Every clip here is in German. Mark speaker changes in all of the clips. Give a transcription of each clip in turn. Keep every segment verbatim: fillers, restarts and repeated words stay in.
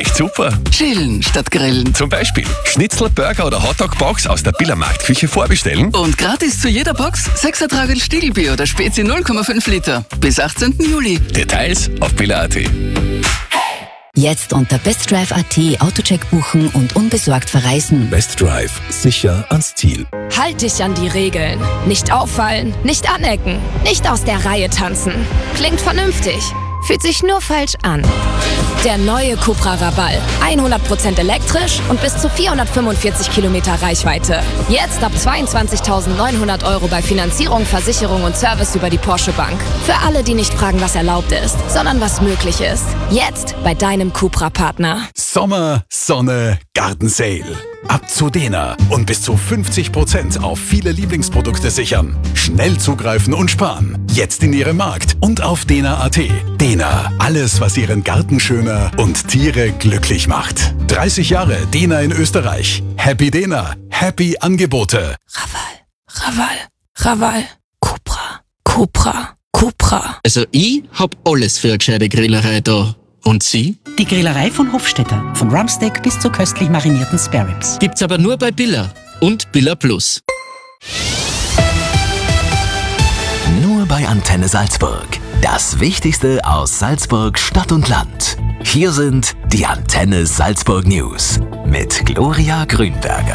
Speaker 1: echt super.
Speaker 2: Chillen statt grillen.
Speaker 1: Zum Beispiel Schnitzel, Burger oder Hotdog-Box aus der Billa Marktküche vorbestellen.
Speaker 2: Und gratis zu jeder Box sechser Tragel Stiegelbier oder Spezi null Komma fünf Liter. Bis achtzehnten Juli.
Speaker 1: Details auf billa punkt at.
Speaker 3: Jetzt unter bestdrive punkt at Autocheck buchen und unbesorgt verreisen.
Speaker 4: Best Drive. Sicher ans Ziel.
Speaker 5: Halt dich an die Regeln. Nicht auffallen, nicht anecken, nicht aus der Reihe tanzen. Klingt vernünftig, fühlt sich nur falsch an. Der neue Cupra Raval. hundert Prozent elektrisch und bis zu vierhundertfünfundvierzig Kilometer Reichweite. Jetzt ab zweiundzwanzigtausendneunhundert Euro bei Finanzierung, Versicherung und Service über die Porsche Bank. Für alle, die nicht fragen, was erlaubt ist, sondern was möglich ist. Jetzt bei deinem Cupra-Partner.
Speaker 4: Sommer, Sonne, Gartensale. Ab zu Dena und bis zu fünfzig Prozent auf viele Lieblingsprodukte sichern. Schnell zugreifen und sparen. Jetzt in Ihrem Markt und auf dena punkt at. Dena, alles, was Ihren Garten schöner und Tiere glücklich macht. dreißig Jahre Dena in Österreich. Happy Dena, happy Angebote.
Speaker 5: Raval, Raval, Raval, Cupra, Cupra, Cupra.
Speaker 6: Also ich hab alles für eine gescheite Grillerei da. Und Sie?
Speaker 7: Die Grillerei von Hofstetter. Von Rumpsteak bis zu köstlich marinierten Spareribs.
Speaker 6: Gibt's aber nur bei Billa und Billa Plus.
Speaker 8: Nur bei Antenne Salzburg. Das Wichtigste aus Salzburg, Stadt und Land. Hier sind die Antenne Salzburg News mit Gloria Grünberger.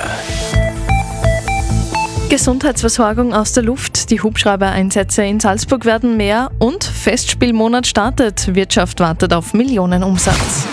Speaker 9: Gesundheitsversorgung aus der Luft, die Hubschrauber-Einsätze in Salzburg werden mehr und Festspielmonat startet. Wirtschaft wartet auf Millionenumsatz.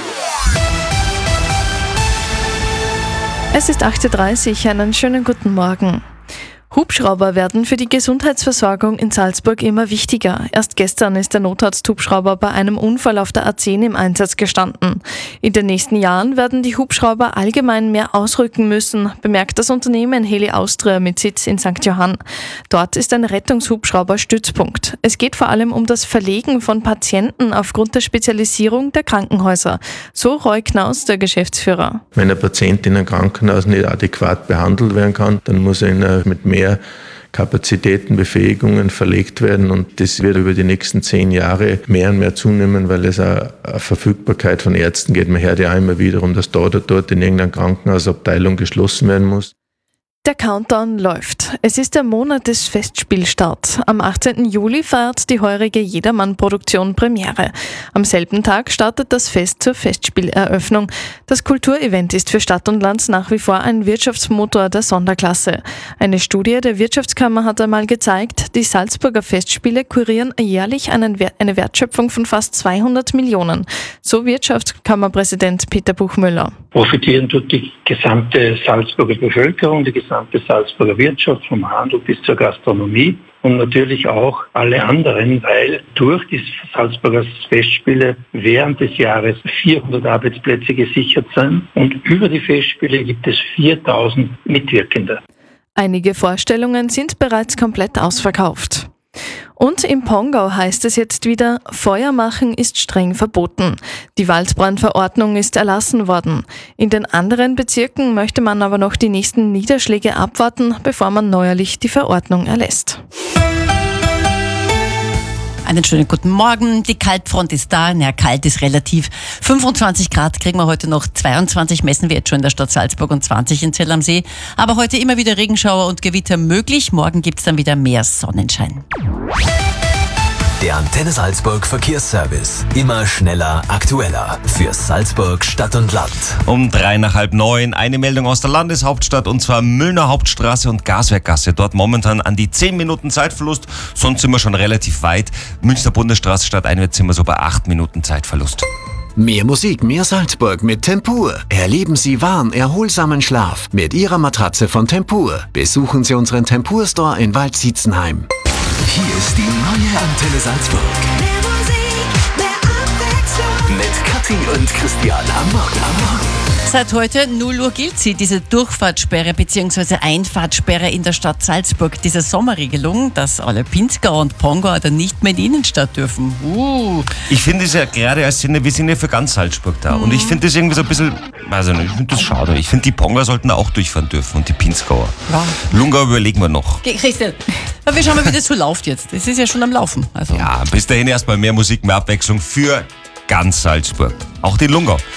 Speaker 9: Es ist acht Uhr dreißig, einen schönen guten Morgen. Hubschrauber werden für die Gesundheitsversorgung in Salzburg immer wichtiger. Erst gestern ist der Notarzt-Hubschrauber bei einem Unfall auf der A zehn im Einsatz gestanden. In den nächsten Jahren werden die Hubschrauber allgemein mehr ausrücken müssen, bemerkt das Unternehmen Heli Austria mit Sitz in Sankt Johann. Dort ist ein Rettungshubschrauber Stützpunkt. Es geht vor allem um das Verlegen von Patienten aufgrund der Spezialisierung der Krankenhäuser. So Roy Knaus, der Geschäftsführer.
Speaker 10: Wenn ein Patient in einem Krankenhaus nicht adäquat behandelt werden kann, dann muss er mit mehr Kapazitäten, Befähigungen verlegt werden und das wird über die nächsten zehn Jahre mehr und mehr zunehmen, weil es eine Verfügbarkeit von Ärzten geht. Man hört ja immer wieder, um dass dort oder dort in irgendeiner Krankenhausabteilung geschlossen werden muss.
Speaker 9: Der Countdown läuft. Es ist der Monat des Festspielstarts. Am achtzehnten Juli feiert die heurige Jedermann-Produktion Premiere. Am selben Tag startet das Fest zur Festspieleröffnung. Das Kulturevent ist für Stadt und Land nach wie vor ein Wirtschaftsmotor der Sonderklasse. Eine Studie der Wirtschaftskammer hat einmal gezeigt, die Salzburger Festspiele kurieren jährlich einen Wert, eine Wertschöpfung von fast zweihundert Millionen. So Wirtschaftskammerpräsident Peter Buchmüller.
Speaker 11: Profitieren tut die gesamte Salzburger Bevölkerung, die gesamte Salzburger Wirtschaft, vom Handel bis zur Gastronomie und natürlich auch alle anderen, weil durch die Salzburger Festspiele während des Jahres vierhundert Arbeitsplätze gesichert sind und über die Festspiele gibt es viertausend Mitwirkende.
Speaker 9: Einige Vorstellungen sind bereits komplett ausverkauft. Und im Pongau heißt es jetzt wieder, Feuer machen ist streng verboten. Die Waldbrandverordnung ist erlassen worden. In den anderen Bezirken möchte man aber noch die nächsten Niederschläge abwarten, bevor man neuerlich die Verordnung erlässt.
Speaker 7: Einen schönen guten Morgen. Die Kaltfront ist da. Na, kalt ist relativ. fünfundzwanzig Grad kriegen wir heute noch. zweiundzwanzig messen wir jetzt schon in der Stadt Salzburg und zwanzig in Zell am See. Aber heute immer wieder Regenschauer und Gewitter möglich. Morgen gibt's dann wieder mehr Sonnenschein.
Speaker 8: Der Antenne Salzburg Verkehrsservice. Immer schneller, aktueller. Für Salzburg, Stadt und Land.
Speaker 12: Um drei nach halb neun eine Meldung aus der Landeshauptstadt und zwar Müllner Hauptstraße und Gaswerkgasse. Dort momentan an die zehn Minuten Zeitverlust. Sonst sind wir schon relativ weit. Münchner Bundesstraße stadteinwärts sind wir so bei acht Minuten Zeitverlust.
Speaker 13: Mehr Musik, mehr Salzburg mit Tempur. Erleben Sie warm, erholsamen Schlaf mit Ihrer Matratze von Tempur. Besuchen Sie unseren Tempur-Store in Waldsietzenheim.
Speaker 8: Hier ist die neue Antenne Salzburg. Mehr Musik, mehr Abwechslung. Mit Kathi und Christian am Morgen. Am Morgen.
Speaker 7: Seit heute null Uhr gilt sie, diese Durchfahrtssperre bzw. Einfahrtssperre in der Stadt Salzburg. Diese Sommerregelung, dass alle Pinzgauer und Pongauer dann nicht mehr in die Innenstadt dürfen. Uh.
Speaker 12: Ich finde es ja gerade als Sinne, wir sind ja für ganz Salzburg da. Mhm. Und ich finde das irgendwie so ein bisschen, weiß ich nicht, ich finde das schade. Ich finde, die Pongauer sollten auch durchfahren dürfen und die Pinzgauer. Ja. Lungau überlegen wir noch.
Speaker 7: Okay, Christian, wir schauen mal, wie das so läuft jetzt. Es ist ja schon am Laufen. Also.
Speaker 12: Ja, bis dahin erstmal mehr Musik, mehr Abwechslung für ganz Salzburg. Auch die Lungau.